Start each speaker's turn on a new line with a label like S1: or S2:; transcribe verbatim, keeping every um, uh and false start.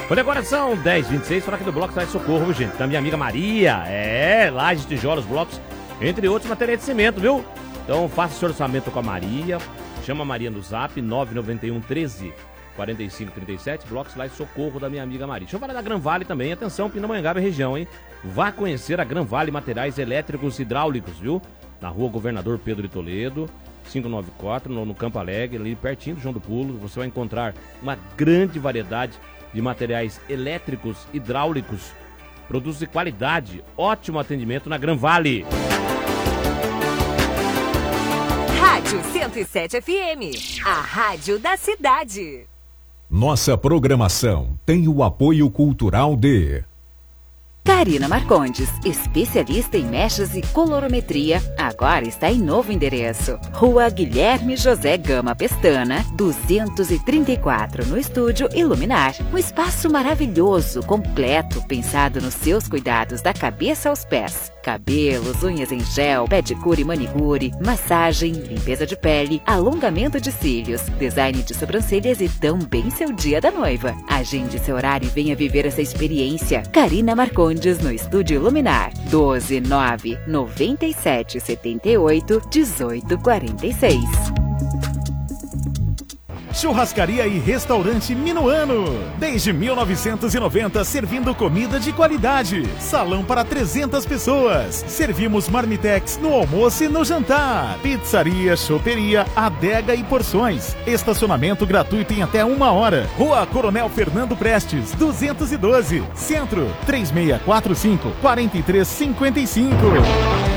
S1: Olha, agora são dez e vinte e seis, falar aqui do Bloco Cidade Socorro, gente, da minha amiga Maria. É, lajes, tijolos, blocos, entre outros materiais de cimento, viu? Então faça seu orçamento com a Maria, chama a Maria no zap, nove nove um, treze, quarenta e cinco, trinta e sete, Bloco Cidade Socorro da minha amiga Maria. Deixa eu falar da Gran Vale também, atenção, Pindamonhangaba região, hein? Vá conhecer a Gran Vale Materiais Elétricos e Hidráulicos, viu? Na rua Governador Pedro de Toledo, quinhentos e noventa e quatro, no, no Campo Alegre, ali pertinho do João do Pulo. Você vai encontrar uma grande variedade de materiais elétricos, hidráulicos, produtos de qualidade, ótimo atendimento na Gran Vale.
S2: Rádio cento e sete F M, a rádio da cidade.
S3: Nossa programação tem o apoio cultural de...
S4: Karina Marcondes, especialista em mechas e colorometria, agora está em novo endereço. Rua Guilherme José Gama Pestana, duzentos e trinta e quatro, no Estúdio Iluminar. Um espaço maravilhoso, completo, pensado nos seus cuidados da cabeça aos pés. Cabelos, unhas em gel, pedicure e manicure, massagem, limpeza de pele, alongamento de cílios, design de sobrancelhas e também seu dia da noiva. Agende seu horário e venha viver essa experiência. Karina Marcondes no Estúdio Iluminar. doze nove noventa e sete setenta e oito dezoito quarenta e seis.
S5: Churrascaria e Restaurante Minuano. Desde mil novecentos e noventa, servindo comida de qualidade. Salão para trezentas pessoas. Servimos marmitex no almoço e no jantar. Pizzaria, choperia, adega e porções. Estacionamento gratuito em até uma hora. Rua Coronel Fernando Prestes, duzentos e doze. Centro, três seis quatro cinco, quatro três cinco cinco.